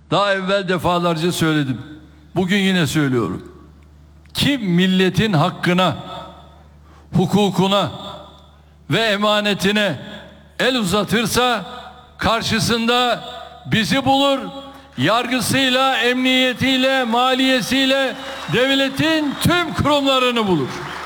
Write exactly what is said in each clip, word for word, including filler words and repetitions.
Daha evvel defalarca söyledim. Bugün yine söylüyorum. Kim milletin hakkına, hukukuna ve emanetine el uzatırsa karşısında bizi bulur. Yargısıyla, emniyetiyle, maliyesiyle devletin tüm kurumlarını bulur.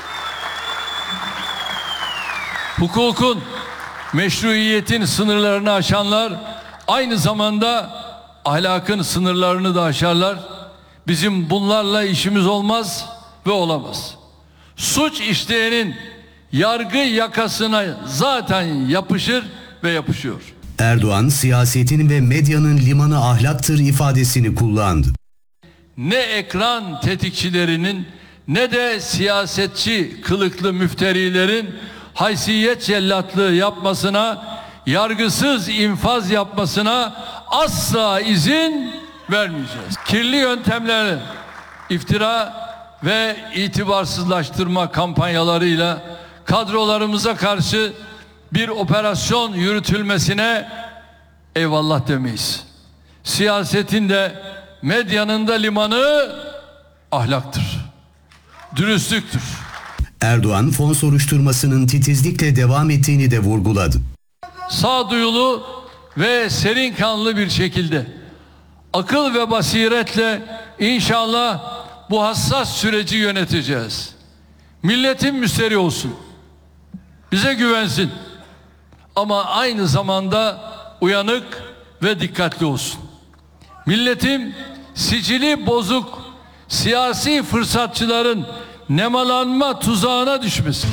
Hukukun, meşruiyetin sınırlarını aşanlar aynı zamanda ahlakın sınırlarını da aşarlar. Bizim bunlarla işimiz olmaz ve olamaz. Suç işleyenin yargı yakasına zaten yapışır ve yapışıyor. Erdoğan, siyasetin ve medyanın limanı ahlaktır ifadesini kullandı. Ne ekran tetikçilerinin ne de siyasetçi kılıklı müfterilerin haysiyet cellatlığı yapmasına, yargısız infaz yapmasına asla izin vermeyeceğiz. Kirli yöntemlerle iftira ve itibarsızlaştırma kampanyalarıyla kadrolarımıza karşı bir operasyon yürütülmesine eyvallah demeyiz. Siyasetin de medyanın da limanı ahlaktır, dürüstlüktür. Erdoğan, fon soruşturmasının titizlikle devam ettiğini de vurguladı. Sağduyulu ve serin kanlı bir şekilde, akıl ve basiretle inşallah bu hassas süreci yöneteceğiz. Milletin müşteri olsun, bize güvensin ama aynı zamanda uyanık ve dikkatli olsun. Milletim sicili bozuk siyasi fırsatçıların nemalanma tuzağına düşmesin.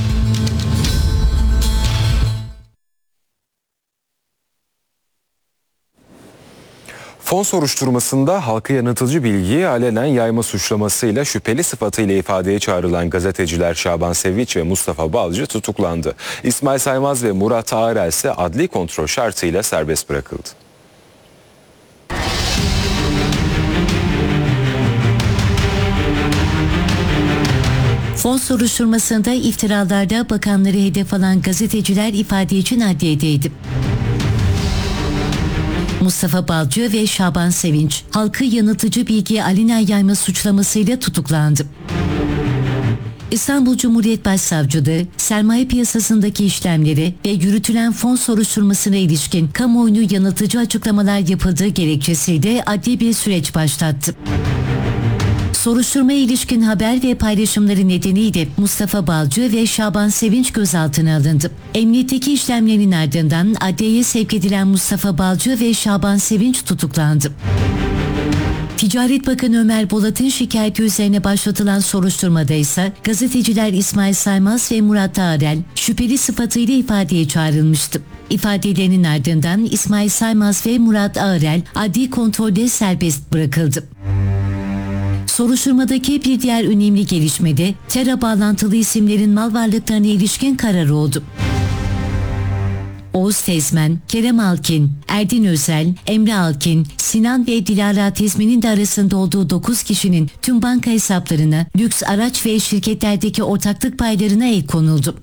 Fon soruşturmasında halka yanıltıcı bilgiyi alenen yayma suçlamasıyla şüpheli sıfatıyla ifadeye çağrılan gazeteciler Şaban Sevinç ve Mustafa Balcı tutuklandı. İsmail Saymaz ve Murat Ağrel ise adli kontrol şartıyla serbest bırakıldı. Fon soruşturmasında iftiralarda bakanları hedef alan gazeteciler ifade için adliyedeydi. Mustafa Balcı ve Şaban Sevinç, halkı yanıltıcı bilgiyi alenen yayma suçlamasıyla tutuklandı. İstanbul Cumhuriyet Başsavcılığı, sermaye piyasasındaki işlemleri ve yürütülen fon soruşturmasına ilişkin kamuoyunu yanıltıcı açıklamalar yapıldığı gerekçesiyle adli bir süreç başlattı. Soruşturmaya ilişkin haber ve paylaşımları nedeniyle Mustafa Balcı ve Şaban Sevinç gözaltına alındı. Emniyetteki işlemlerin ardından adliyeye sevk edilen Mustafa Balcı ve Şaban Sevinç tutuklandı. Ticaret Bakanı Ömer Bolat'ın şikayeti üzerine başlatılan soruşturmada ise gazeteciler İsmail Saymaz ve Murat Ağrel şüpheli sıfatıyla ifadeye çağrılmıştı. İfadelerinin ardından İsmail Saymaz ve Murat Ağrel adli kontrolde serbest bırakıldı. Soruşturmadaki bir diğer önemli gelişmede terör bağlantılı isimlerin mal varlıklarına ilişkin karar oldu. Oğuz Tezmen, Kerem Alkin, Erdin Özel, Emre Alkin, Sinan ve Dilara Tezmen'in de arasında olduğu dokuz kişinin tüm banka hesaplarına, lüks araç ve şirketlerdeki ortaklık paylarına el konuldu.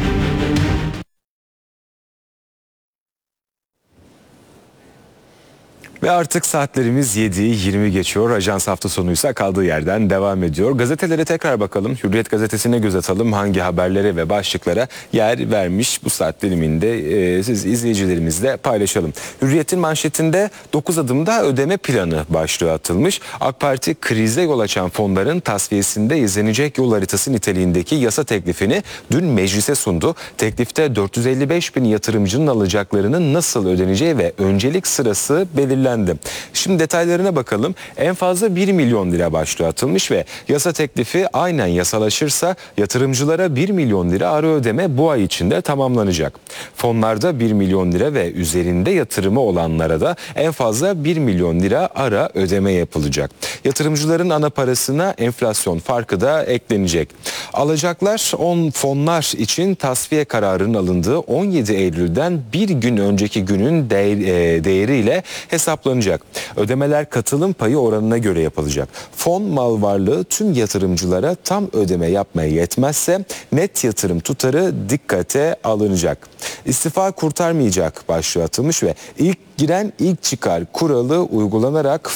Ve artık saatlerimiz yediyi yirmi geçiyor. Ajans hafta sonuysa kaldığı yerden devam ediyor. Gazetelere tekrar bakalım. Hürriyet gazetesine göz atalım. Hangi haberlere ve başlıklara yer vermiş bu saat diliminde e, siz izleyicilerimizle paylaşalım. Hürriyet'in manşetinde dokuz adımda ödeme planı başlığı atılmış. AK Parti krize yol açan fonların tasfiyesinde izlenecek yol haritası niteliğindeki yasa teklifini dün meclise sundu. Teklifte dört yüz elli beş bin yatırımcının alacaklarının nasıl ödeneceği ve öncelik sırası belirlendi. Şimdi detaylarına bakalım. En fazla bir milyon lira başlığı atılmış ve yasa teklifi aynen yasalaşırsa yatırımcılara bir milyon lira ara ödeme bu ay içinde tamamlanacak. Fonlarda bir milyon lira ve üzerinde yatırımı olanlara da en fazla bir milyon lira ara ödeme yapılacak. Yatırımcıların ana parasına enflasyon farkı da eklenecek. Alacaklar on fonlar için tasfiye kararının alındığı on yedi Eylül'den bir gün önceki günün değeriyle hesaplanacak. Ödemeler katılım payı oranına göre yapılacak. Fon mal varlığı tüm yatırımcılara tam ödeme yapmaya yetmezse net yatırım tutarı dikkate alınacak. İstifa kurtarmayacak başlığı atılmış ve ilk giren ilk çıkar kuralı uygulanarak